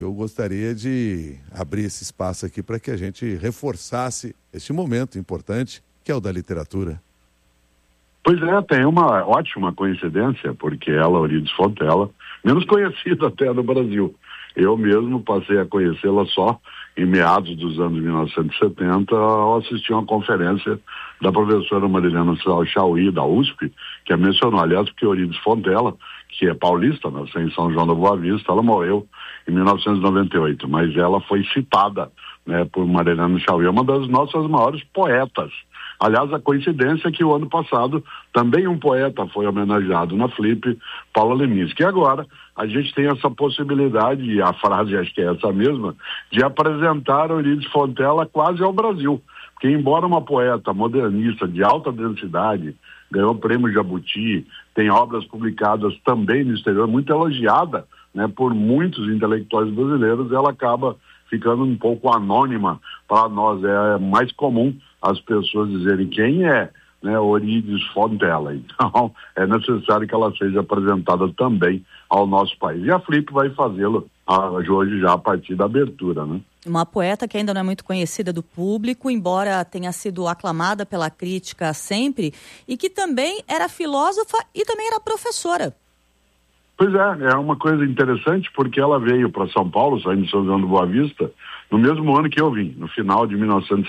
Eu gostaria de abrir esse espaço aqui para que a gente reforçasse este momento importante, que é o da literatura. Pois é, tem uma ótima coincidência, porque ela, Eurídice Fontella, menos conhecida até no Brasil. Eu mesmo passei a conhecê-la só em meados dos anos 1970, ao assistir uma conferência da professora Marilena Chauí, da USP, que a mencionou, aliás, porque Eurídice Fontella, que é paulista, nasceu em São João da Boa Vista, ela morreu em 1998, mas ela foi citada, né, por Marilena Chauí, uma das nossas maiores poetas. Aliás, a coincidência é que o ano passado também um poeta foi homenageado na Flip, Paula Leminski. E agora a gente tem essa possibilidade, e a frase acho que é essa mesma, de apresentar Eurídice Fontella quase ao Brasil. Porque embora uma poeta modernista de alta densidade, ganhou o prêmio Jabuti, tem obras publicadas também no exterior, muito elogiada, né, por muitos intelectuais brasileiros, ela acaba ficando um pouco anônima para nós. É mais comum as pessoas dizerem quem é, né, Eurídice Fontella. Então, é necessário que ela seja apresentada também ao nosso país. E a Flip vai fazê-lo hoje já a partir da abertura, né? Uma poeta que ainda não é muito conhecida do público, embora tenha sido aclamada pela crítica sempre, e que também era filósofa e também era professora. Pois é uma coisa interessante, porque ela veio para São Paulo, saindo de São João do Boa Vista, no mesmo ano que eu vim, no final de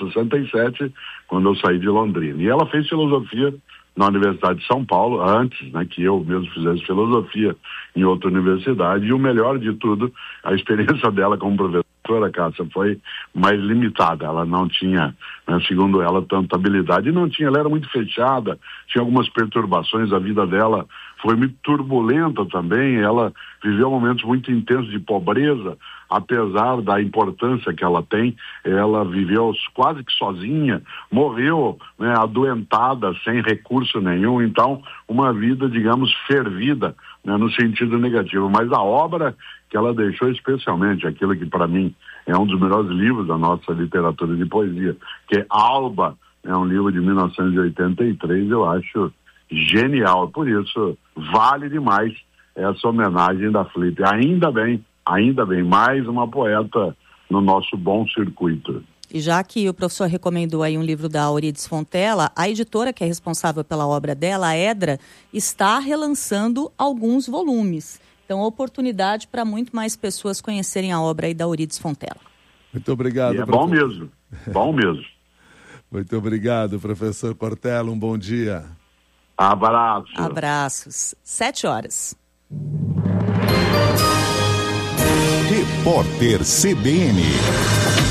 1967, quando eu saí de Londrina. E ela fez filosofia na Universidade de São Paulo, antes, né, que eu mesmo fizesse filosofia em outra universidade, e o melhor de tudo, a experiência dela como professora, Cássia, foi mais limitada. Ela não tinha, né, segundo ela, tanta habilidade, e não tinha, ela era muito fechada, tinha algumas perturbações, a vida dela foi muito turbulenta também, ela viveu momentos muito intensos de pobreza, apesar da importância que ela tem, ela viveu quase que sozinha, morreu, né, adoentada, sem recurso nenhum, então uma vida, digamos, fervida, né, no sentido negativo. Mas a obra que ela deixou, especialmente aquilo que para mim é um dos melhores livros da nossa literatura de poesia, que é Alba, é um livro de 1983, eu acho genial. Por isso, vale demais essa homenagem da Flip. Ainda bem, mais uma poeta no nosso bom circuito. E já que o professor recomendou aí um livro da Eurídice Fontella, a editora que é responsável pela obra dela, a Edra, está relançando alguns volumes. Então, oportunidade para muito mais pessoas conhecerem a obra aí da Eurídice Fontella. Muito obrigado. E é bom mesmo, bom mesmo. Muito obrigado, professor Cortella, um bom dia. Abraços. 7h. Repórter CBN.